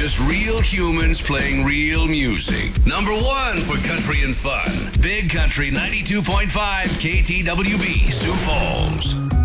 just real humans playing real music. Number one for country and fun. Big Country 92.5 KTWB, Sioux Falls.